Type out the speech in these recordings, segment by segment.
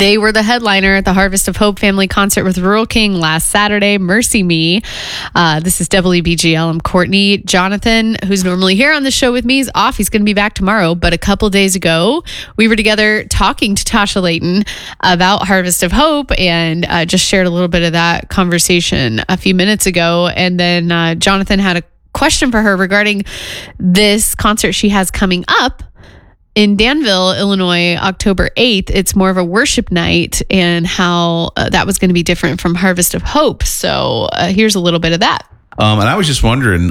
They were the headliner at the Harvest of Hope family concert with Rural King last Saturday. Mercy Me. This is WBGL. I'm Courtney. Jonathan, who's normally here on the show with me, is off. He's going to be back tomorrow. But a couple days ago, we were together talking to Tasha Layton about Harvest of Hope, and just shared a little bit of that conversation a few minutes ago. And then Jonathan had a question for her regarding this concert she has coming up in Danville, Illinois, October 8th. It's more of a worship night, and how that was going to be different from Harvest of Hope. So here's a little bit of that. And I was just wondering,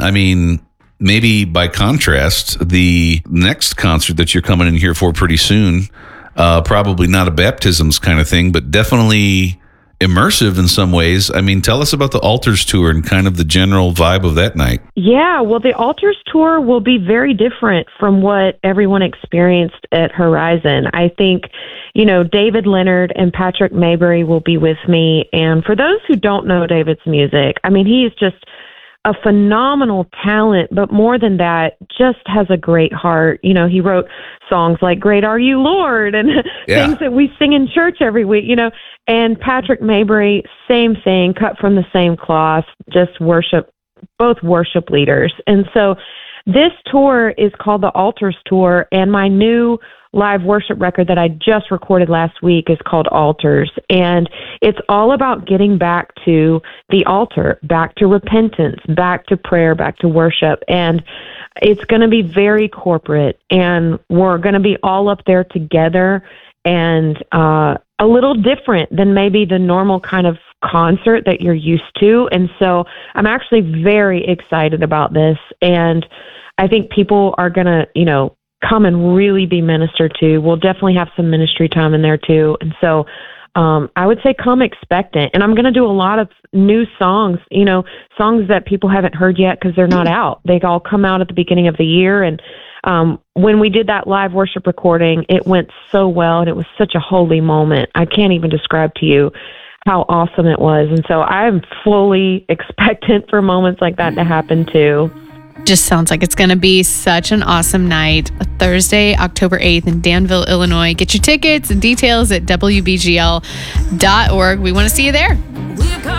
maybe by contrast, the next concert that you're coming in here for pretty soon, probably not a baptisms kind of thing, but definitely immersive in some ways. Tell us about the Altars Tour and kind of the general vibe of that night. Yeah, well, the Altars Tour will be very different from what everyone experienced at Horizon. I think, David Leonard and Patrick Maybury will be with me. And for those who don't know David's music, he is just a phenomenal talent, but more than that, just has a great heart. He wrote songs like Great Are You, Lord, and things that we sing in church every week, And Patrick Maybury, same thing, cut from the same cloth, just both worship leaders. And so this tour is called the Altars Tour, and my new live worship record that I just recorded last week is called Altars. And it's all about getting back to the altar, back to repentance, back to prayer, back to worship. And it's going to be very corporate, and we're going to be all up there together, and a little different than maybe the normal kind of concert that you're used to. And so I'm actually very excited about this. And I think people are going to, come and really be ministered to. We'll definitely have some ministry time in there too. And so I would say come expectant. And I'm going to do a lot of new songs, songs that people haven't heard yet because they're not out. They all come out at the beginning of the year. And when we did that live worship recording, it went so well, and it was such a holy moment. I can't even describe to you how awesome it was. And so I'm fully expectant for moments like that to happen too. Just sounds like it's going to be such an awesome night. Thursday, October 8th in Danville, Illinois. Get your tickets and details at WBGL.org. We want to see you there.